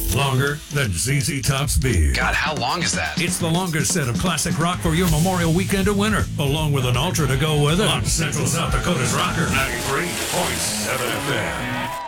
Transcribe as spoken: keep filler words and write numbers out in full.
Longer than Z Z Top's beer. God, how long is that? It's the longest set of classic rock for your Memorial Weekend of winter, along with an ultra to go with it. On Central South Dakota's Rocker ninety-three point seven F M.